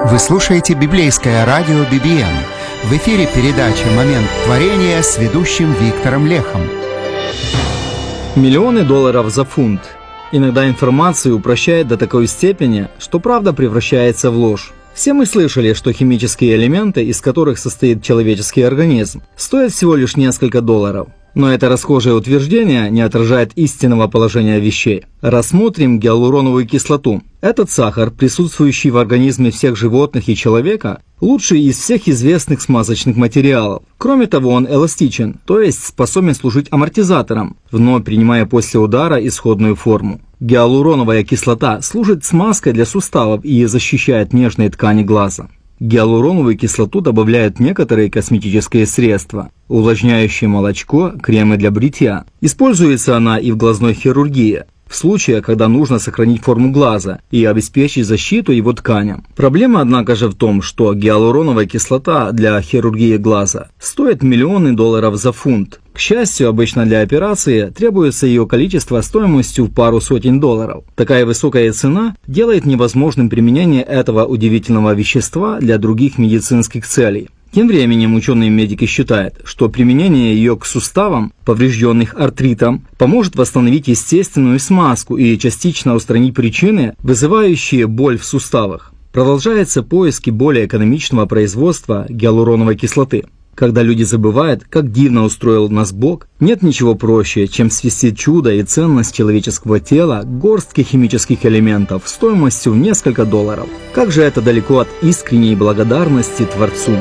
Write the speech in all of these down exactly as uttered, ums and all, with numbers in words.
Вы слушаете библейское радио би би эн. В эфире передача «Момент творения» с ведущим Виктором Лехом. Миллионы долларов за фунт. Иногда информацию упрощает до такой степени, что правда превращается в ложь. Все мы слышали, что химические элементы, из которых состоит человеческий организм, стоят всего лишь несколько долларов. Но это расхожее утверждение не отражает истинного положения вещей. Рассмотрим гиалуроновую кислоту. Этот сахар, присутствующий в организме всех животных и человека, лучший из всех известных смазочных материалов. Кроме того, он эластичен, то есть способен служить амортизатором, вновь принимая после удара исходную форму. Гиалуроновая кислота служит смазкой для суставов и защищает нежные ткани глаза. Гиалуроновую кислоту добавляют в некоторые косметические средства, увлажняющие молочко, кремы для бритья. Используется она и в глазной хирургии, в случае, когда нужно сохранить форму глаза и обеспечить защиту его тканям. Проблема, однако же, в том, что гиалуроновая кислота для хирургии глаза стоит миллионы долларов за фунт. К счастью, обычно для операции требуется ее количество стоимостью в пару сотен долларов. Такая высокая цена делает невозможным применение этого удивительного вещества для других медицинских целей. Тем временем ученые-медики считают, что применение ее к суставам, поврежденных артритом, поможет восстановить естественную смазку и частично устранить причины, вызывающие боль в суставах. Продолжаются поиски более экономичного производства гиалуроновой кислоты. Когда люди забывают, как дивно устроил нас Бог, нет ничего проще, чем свести чудо и ценность человеческого тела к горстке химических элементов стоимостью в несколько долларов. Как же это далеко от искренней благодарности Творцу.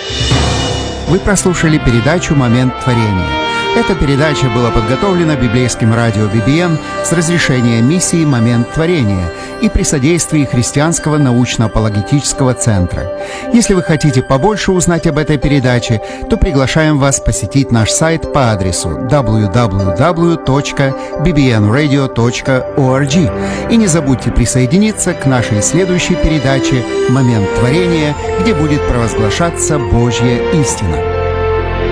Вы прослушали передачу «Момент творения». Эта передача была подготовлена библейским радио би би эн с разрешения миссии «Момент творения» и при содействии Христианского научно-апологетического центра. Если вы хотите побольше узнать об этой передаче, то приглашаем вас посетить наш сайт по адресу дабл ю дабл ю дабл ю точка би би эн радио точка орг. И не забудьте присоединиться к нашей следующей передаче «Момент творения», где будет провозглашаться Божья истина.